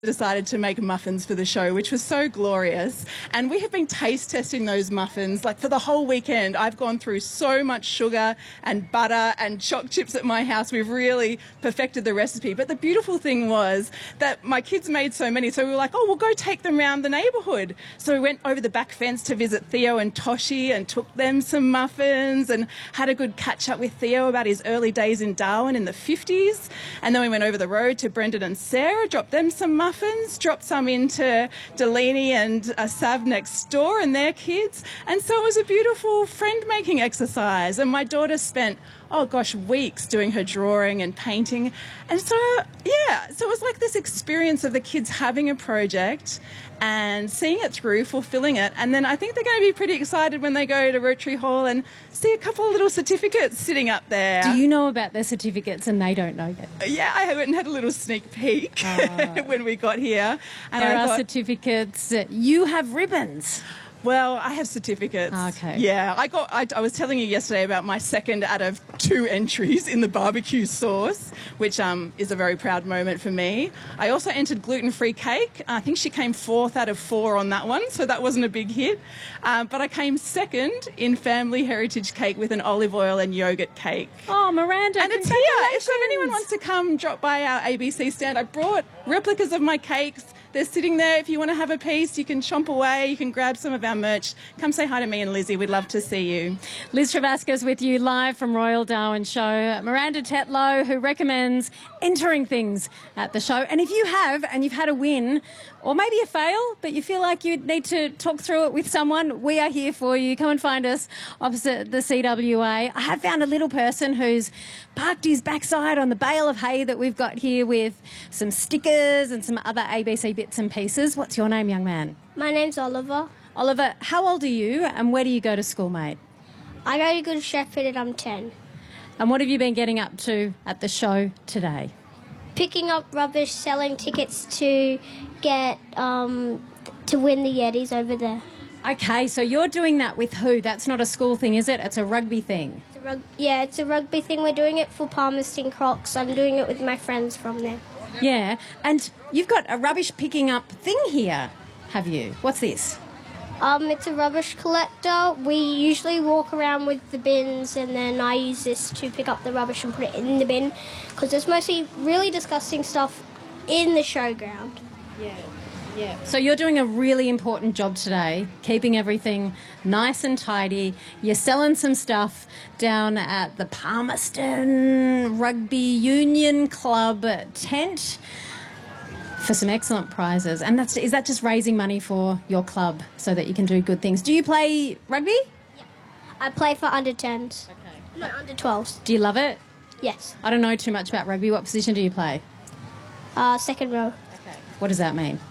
decided to make muffins for the show, which was so glorious. And we have been taste testing those muffins like for the whole weekend. I've gone through so much sugar and butter and choc chips at my house. We've really perfected the recipe. But the beautiful thing was that my kids made so many, so we were like, oh, we'll go take them around the neighbourhood. So we went over the back fence to visit Theo and Toshi and took them some muffins and had a good catch up with Theo about his early days in Darwin in the 50s. And then we went over the road to Brendan and Sarah, dropped them some muffins, dropped some into Delaney and Sav next door and their kids. And so it was a beautiful friend-making exercise. And my daughter spent, weeks doing her drawing and painting. And so, so it was like this experience of the kids having a project and seeing it through, fulfilling it. And then I think they're going to be pretty excited when they go to Rotary Hall and see a couple of little certificates sitting up there. Do you know about their certificates and they don't know yet? Yeah, I went and had a little sneak peek when we got here. And there are certificates. You have ribbons. Well, I have certificates. Okay. Yeah, I was telling you yesterday about my second out of 2 entries in the barbecue sauce, which is a very proud moment for me. I also entered gluten-free cake. I think she came 4th out of 4 on that one, so that wasn't a big hit. But I came 2nd in family heritage cake with an olive oil and yogurt cake. Oh, Miranda, and it's here. If anyone wants to come drop by our ABC stand, I brought replicas of my cakes. They're sitting there. If you want to have a piece, you can chomp away. You can grab some of our merch. Come say hi to me and Lizzie. We'd love to see you. Liz Travasca's with you live from Royal Darwin Show. Miranda Tetlow, who recommends entering things at the show. And if you have, and you've had a win, or maybe a fail, but you feel like you need to talk through it with someone, we are here for you. Come and find us opposite the CWA. I have found a little person who's parked his backside on the bale of hay that we've got here with some stickers and some other ABC bits and pieces. What's your name, young man? My name's Oliver. Oliver, how old are you and where do you go to school, mate? I go to Good Shepherd and I'm 10. And what have you been getting up to at the show today? Picking up rubbish, selling tickets to get to win the Yetis over there. Okay, so you're doing that with who? That's not a school thing, is it? It's a rugby thing. It's a rugby thing. We're doing it for Palmerston Crocs. I'm doing it with my friends from there. Yeah, and you've got a rubbish picking up thing here, have you? What's this? It's a rubbish collector. We usually walk around with the bins and then I use this to pick up the rubbish and put it in the bin because there's mostly really disgusting stuff in the showground. Yeah. So you're doing a really important job today, keeping everything nice and tidy. You're selling some stuff down at the Palmerston Rugby Union Club tent for some excellent prizes. And is that just raising money for your club so that you can do good things? Do you play rugby? Yeah. I play for under 10s. Okay. No, under 12s. Do you love it? Yes. I don't know too much about rugby. What position do you play? Second row. Okay. What does that mean?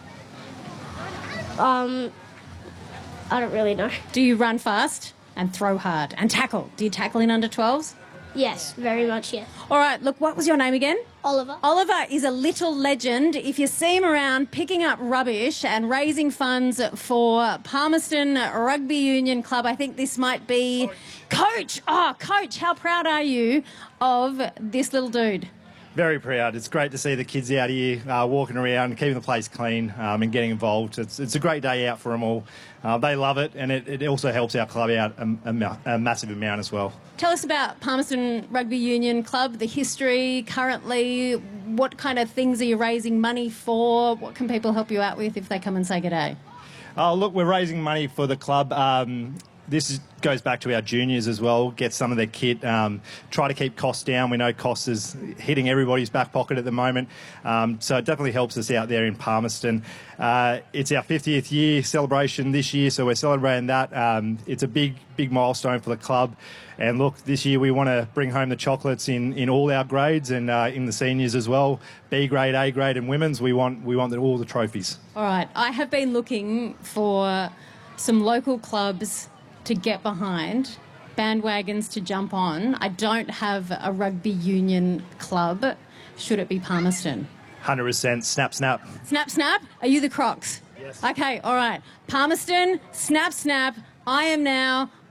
I don't really know. Do you run fast and throw hard and tackle? Do you tackle in under 12s? Yes, very much, yes. All right, look, what was your name again? Oliver. Oliver is a little legend. If you see him around picking up rubbish and raising funds for Palmerston Rugby Union Club, I think this might be Coach. Oh, Coach, how proud are you of this little dude? Very proud. It's great to see the kids out here walking around, keeping the place clean and getting involved. It's a great day out for them all. They love it, and it also helps our club out a massive amount as well. Tell us about Palmerston Rugby Union Club, the history currently. What kind of things are you raising money for? What can people help you out with if they come and say g'day? Look, we're raising money for the club. This goes back to our juniors as well, get some of their kit, try to keep costs down. We know costs is hitting everybody's back pocket at the moment, so it definitely helps us out there in Palmerston. It's our 50th year celebration this year, so we're celebrating that. It's a big milestone for the club. And look, this year we want to bring home the chocolates in all our grades and in the seniors as well. B grade, A grade and women's, we want all the trophies. All right, I have been looking for some local clubs to get behind, bandwagons to jump on. I don't have a rugby union club. Should it be Palmerston? 100%. Snap, snap. Snap, snap? Are you the Crocs? Yes. Okay, all right. Palmerston, snap, snap. I am now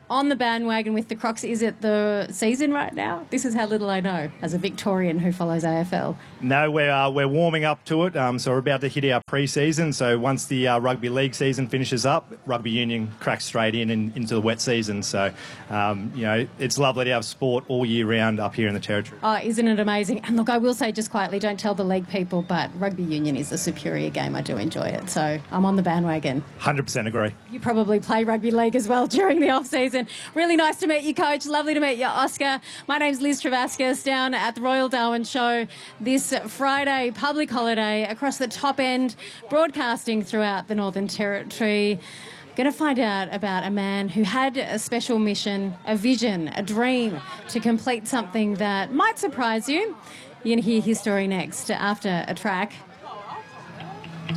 on the bandwagon with the Crocs. Is it the season right now? This is how little I know as a Victorian who follows AFL. No, we're warming up to it. So we're about to hit our pre-season. So once the rugby league season finishes up, rugby union cracks straight into the wet season. So, it's lovely to have sport all year round up here in the Territory. Oh, isn't it amazing? And look, I will say just quietly, don't tell the league people, but rugby union is the superior game. I do enjoy it. So I'm on the bandwagon. 100% agree. You probably play rugby league as well during the off-season. Really nice to meet you, Coach. Lovely to meet you, Oscar. My name's Liz Travascus down at the Royal Darwin Show this Friday, public holiday across the top end, broadcasting throughout the Northern Territory. Going to find out about a man who had a special mission, a vision, a dream to complete something that might surprise you. You're going to hear his story next after a track.